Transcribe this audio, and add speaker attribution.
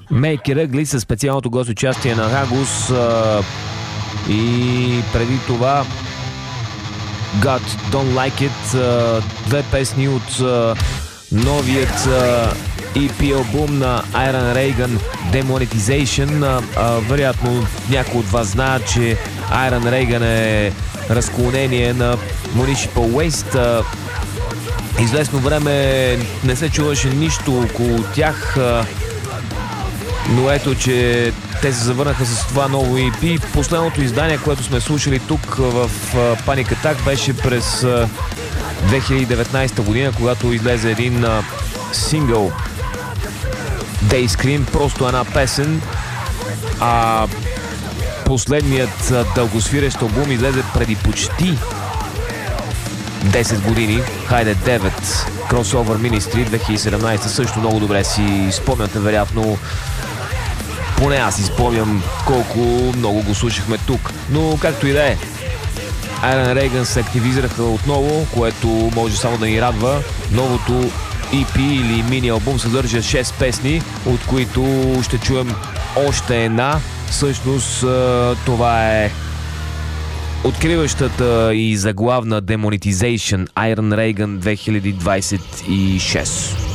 Speaker 1: Make It Ugly със специалното гостучастие на Хагус и преди това God Don't Like It, две песни от новият EP албум на Iron Reagan Demonetization. Вероятно някой от вас знаят, че Iron Reagan е разклонение на Municipal Waste. Известно време не се чуваше нищо около тях, но ето, че те се завърнаха с това ново EP. Последното издание, което сме слушали тук в Panic Attack, беше през 2019 година, когато излезе един сингъл Dayscream, просто една песен, а последният дългосвирещ албум излезе преди почти 10 години. Хайде 9, Crossover Ministry 2017, също много добре си спомняте, вероятно. Поне аз си спомням колко много го слушахме тук. Но както и да е, Iron Reagan се активизираха отново, което може само да ни радва. Новото EP или мини албум съдържа 6 песни, от които ще чуем още една. Всъщност това е откриващата и заглавна Demonetization Iron Reagan 2026.